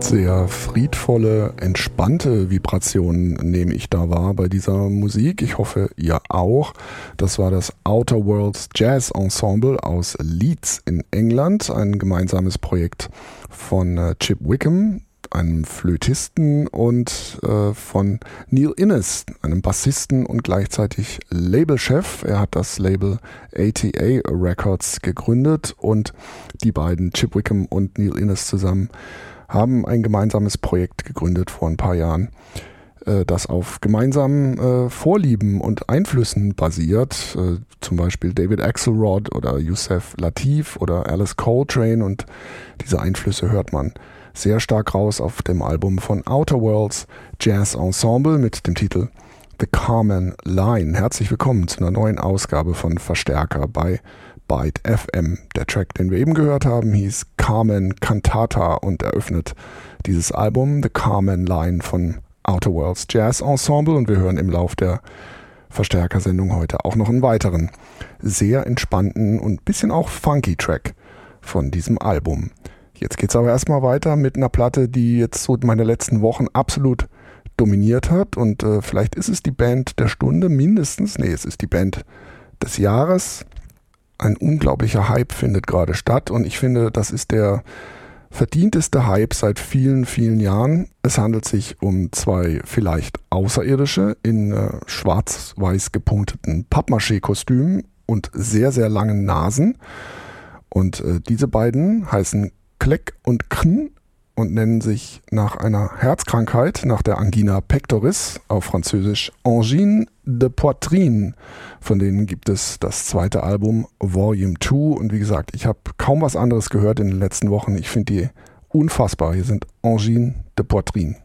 Sehr friedvolle, entspannte Vibrationen nehme ich da wahr bei dieser Musik. Ich hoffe, ihr auch. Das war das Outer Worlds Jazz Ensemble aus Leeds in England, ein gemeinsames Projekt von Chip Wickham, einem Flötisten, und von Neil Innes, einem Bassisten und gleichzeitig Labelchef. Er hat das Label ATA Records gegründet und die beiden, Chip Wickham und Neil Innes zusammen, haben ein gemeinsames Projekt gegründet vor ein paar Jahren, das auf gemeinsamen Vorlieben und Einflüssen basiert, zum Beispiel David Axelrod oder Yusef Lateef oder Alice Coltrane, und diese Einflüsse hört man sehr stark raus auf dem Album von Outer Worlds Jazz Ensemble mit dem Titel The Carmen Line. Herzlich willkommen zu einer neuen Ausgabe von Verstärker bei Byte FM. Der Track, den wir eben gehört haben, hieß Carmen Cantata und eröffnet dieses Album The Carmen Line von Outer Worlds Jazz Ensemble, und wir hören im Lauf der Verstärkersendung heute auch noch einen weiteren sehr entspannten und ein bisschen auch funky Track von diesem Album. Jetzt geht's aber erstmal weiter mit einer Platte, die jetzt so meine letzten Wochen absolut dominiert hat, und vielleicht ist es die Band der Stunde mindestens, es ist die Band des Jahres. Ein unglaublicher Hype findet gerade statt, und ich finde, das ist der verdienteste Hype seit vielen, vielen Jahren. Es handelt sich um zwei vielleicht Außerirdische in schwarz-weiß gepunkteten Pappmaché-Kostümen und sehr, sehr langen Nasen. Und diese beiden heißen Kleck und Kn und nennen sich nach einer Herzkrankheit, nach der Angina pectoris, auf Französisch Angine de Poitrine. Von denen gibt es das zweite Album Volume 2, und wie gesagt, ich habe kaum was anderes gehört in den letzten Wochen. Ich finde die unfassbar. Hier sind Angine de Poitrine.